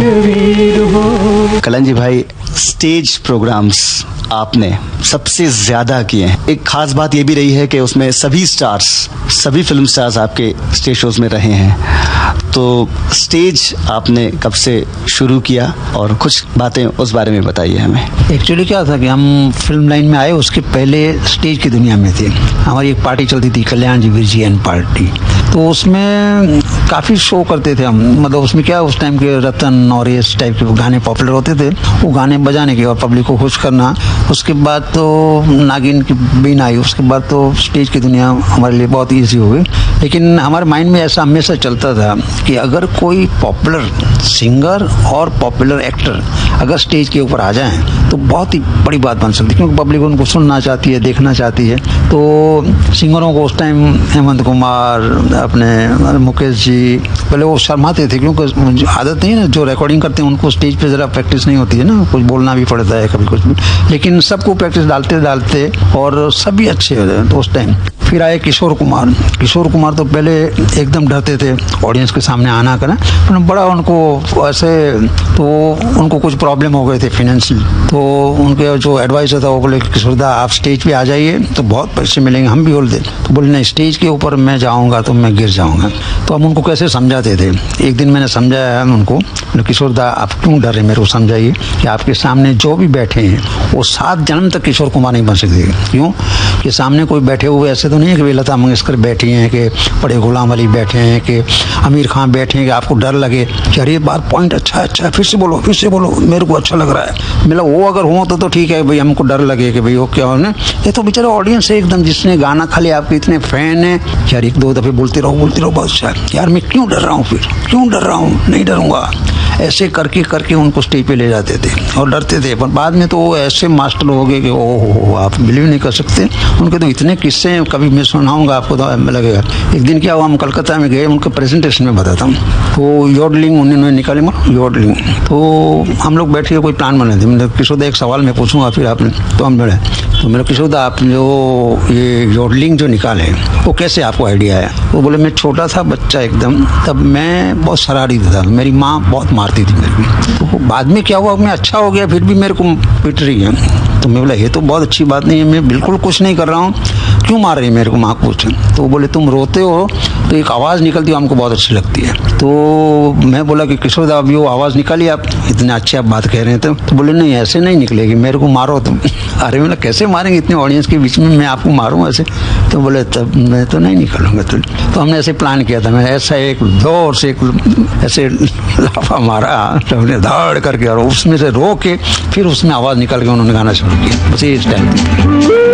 Kiln जी भाई, stage programmes आपने सबसे ज्यादा किए हैं। एक खास बात ये भी रही है कि उसमें सभी स्टार्स, सभी फिल्म स्टार्स आपके स्टेज शोज में रहे हैं। तो स्टेज आपने कब से शुरू किया और कुछ बातें उस बारे में बताइए हमें। एक्चुअली क्या था कि हम फिल्म लाइन में आए, उसके पहले स्टेज की दुनिया में थे। हमारी एक पार्टी चलती थी, कल्याण जी विरजी एंड पार्टी, तो उसमें काफ़ी शो करते थे हम। मतलब उसमें क्या, उस टाइम के रतन और इस टाइप के गाने पॉपुलर होते थे, वो गाने बजाने के और पब्लिक को खुश करना। उसके बाद तो नागिन की बीन आई, उसके बाद तो स्टेज की दुनिया हमारे लिए बहुत ईजी हो गई। लेकिन हमारे माइंड में ऐसा हमेशा चलता था कि अगर कोई पॉपुलर सिंगर और पॉपुलर एक्टर अगर स्टेज के ऊपर आ जाएं तो बहुत ही बड़ी बात बन सकती है, क्योंकि पब्लिक उनको सुनना चाहती है, देखना चाहती है। तो सिंगरों को उस टाइम हेमंत कुमार, अपने मुकेश जी, पहले वो शर्माते थे, क्योंकि आदत नहीं है ना, जो रिकॉर्डिंग करते हैं उनको स्टेज पे ज़रा प्रैक्टिस नहीं होती है ना, कुछ बोलना भी पड़ता है कभी कुछ भी। लेकिन सबको प्रैक्टिस डालते और सभी अच्छे हो जाए। तो उस टाइम फिर आए किशोर कुमार। किशोर कुमार तो पहले एकदम डरते थे ऑडियंस के सामने आना करना, पर बड़ा उनको ऐसे, तो उनको कुछ प्रॉब्लम हो गए थे फाइनेंशियल। तो उनके जो एडवाइजर था वो बोले किशोर दा आप स्टेज पे आ जाइए तो बहुत पैसे मिलेंगे। हम भी बोलते, तो बोले नहीं, स्टेज के ऊपर मैं जाऊँगा तो मैं गिर जाऊँगा। तो हम उनको कैसे समझाते थे। एक दिन मैंने समझाया उनको, किशोर दा आप क्यों डर रहे, मेरे को समझाइए कि आपके सामने जो भी बैठे हैं वो 7 जन्म तक किशोर कुमार नहीं बन सकते। क्यों कि सामने कोई बैठे हुए ऐसे तो नहीं है कि लता मंगेशकर बैठी हैं, कि बड़े गुलाम अली बैठे हैं, कि आमिर खान बैठे हैं, कि आपको डर लगे कि अरे बार पॉइंट अच्छा फिर से बोलो मेरे को अच्छा लग रहा है। मतलब वो अगर हो तो ठीक है भाई, हमको डर लगे कि भाई वो क्या होना। ये तो बेचारा ऑडियंस है एकदम, जिसने गाना खाली आपके इतने फैन है यार, 1-2 दफे बोलते रहो बहुत अच्छा यार, मैं क्यों डर रहा हूँ, फिर क्यों डर रहा हूँ, नहीं डरूंगा। ऐसे करके उनको स्टेज पे ले जाते थे और डरते थे। पर बाद में तो वो ऐसे मास्टर हो गए कि ओहो, आप बिलीव नहीं कर सकते। उनके तो इतने किस्से हैं, कभी मैं सुनाऊंगा आपको तो लगेगा। एक दिन क्या हुआ, हम कलकत्ता में गए, उनके प्रेजेंटेशन में बताता हूँ। तो योडलिंग उन्होंने निकाले, योडलिंग। तो हम लोग बैठ के कोई प्लान बने थे। मतलब किशोर एक सवाल मैं पूछूंगा फिर आपने, तो हम बोले, तो मेरे किशोर आप जो ये योडलिंग जो निकाले वो कैसे आपको आइडिया है। वो बोले मैं छोटा था बच्चा एकदम, तब मैं बहुत शरारती था, मेरी माँ बहुत मारती थी मेरे को। तो बाद में क्या हुआ, मैं अच्छा हो गया फिर भी मेरे को पिट रही है। तो मैं बोला ये तो बहुत अच्छी बात नहीं है, मैं बिल्कुल कुछ नहीं कर रहा हूँ, क्यों मार रही है मेरे को, माँ पूछे। तो वो बोले तुम रोते हो तो एक आवाज़ निकलती है, हमको बहुत अच्छी लगती है। तो मैं बोला कि किशोर दा अभी वो आवाज़ निकाली, आप इतने अच्छे आप बात कह रहे हैं। तो बोले नहीं ऐसे नहीं निकलेगी, मेरे को मारो तुम। अरे बोला कैसे मारेंगे, इतने ऑडियंस के बीच में मैं आपको मारूँ ऐसे। तो बोले तब मैं तो नहीं निकलूंगा। तो हमने ऐसे प्लान किया था, मैं ऐसा एक जोर से ऐसे लाफा मारा, हमने धाड़ करके और उसमें से रो के फिर उसमें आवाज़ निकल के उन्होंने गाना शुरू किया। बस इस टाइम